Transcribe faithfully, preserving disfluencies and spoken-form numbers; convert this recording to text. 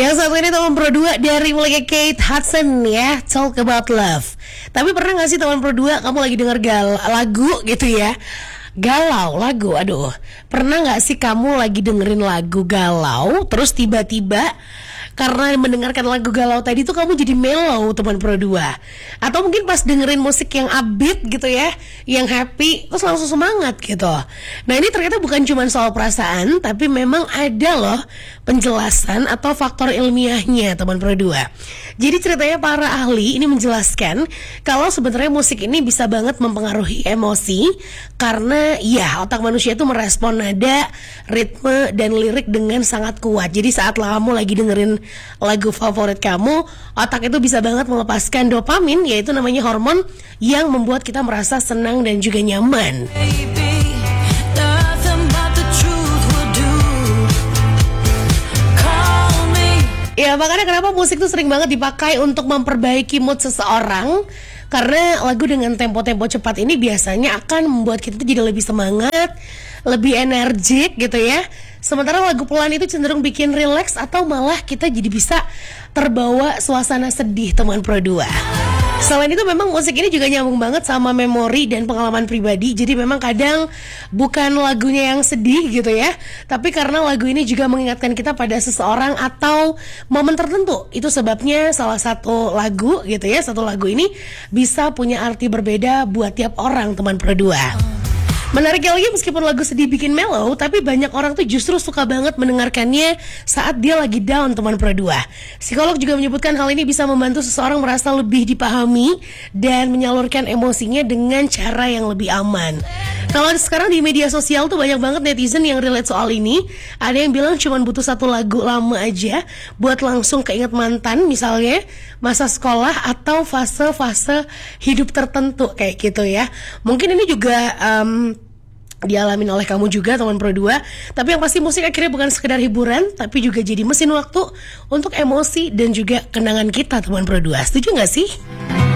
Yang satu ini teman Pro dua dari mulai Kate Hudson ya, Talk About Love. Tapi pernah gak sih teman Pro dua kamu lagi denger gal lagu gitu ya, galau lagu, aduh, pernah gak sih kamu lagi dengerin lagu galau terus tiba-tiba karena mendengarkan lagu galau tadi tuh kamu jadi mellow teman Pro dua. Atau mungkin pas dengerin musik yang upbeat gitu ya, yang happy, terus langsung semangat gitu. Nah ini ternyata bukan cuma soal perasaan, tapi memang ada loh penjelasan atau faktor ilmiahnya teman Pro dua. Jadi ceritanya para ahli ini menjelaskan kalau sebenarnya musik ini bisa banget mempengaruhi emosi, karena ya otak manusia itu merespon nada, ritme, dan lirik dengan sangat kuat. Jadi saat kamu lagi dengerin lagu favorit kamu, otak itu bisa banget melepaskan dopamin, yaitu namanya hormon yang membuat kita merasa senang dan juga nyaman. Ya makanya kenapa musik tuh sering banget dipakai untuk memperbaiki mood seseorang, karena lagu dengan tempo-tempo cepat ini biasanya akan membuat kita tuh jadi lebih semangat, lebih energik gitu ya. Sementara lagu pelan itu cenderung bikin rileks atau malah kita jadi bisa terbawa suasana sedih teman Pro dua. Selain itu memang musik ini juga nyambung banget sama memori dan pengalaman pribadi. Jadi memang kadang bukan lagunya yang sedih gitu ya, tapi karena lagu ini juga mengingatkan kita pada seseorang atau momen tertentu. Itu sebabnya salah satu lagu gitu ya, satu lagu ini bisa punya arti berbeda buat tiap orang teman Pro dua. Menariknya lagi, meskipun lagu sedih bikin mellow, tapi banyak orang tuh justru suka banget mendengarkannya saat dia lagi down teman Pro dua. Psikolog juga menyebutkan hal ini bisa membantu seseorang merasa lebih dipahami dan menyalurkan emosinya dengan cara yang lebih aman. Kalau sekarang di media sosial tuh banyak banget netizen yang relate soal ini. Ada yang bilang cuma butuh satu lagu lama aja buat langsung keinget mantan misalnya, masa sekolah atau fase-fase hidup tertentu kayak gitu ya. Mungkin ini juga um, dialamin oleh kamu juga teman Pro dua. Tapi yang pasti musik akhirnya bukan sekedar hiburan, tapi juga jadi mesin waktu untuk emosi dan juga kenangan kita teman Pro dua. Setuju gak sih?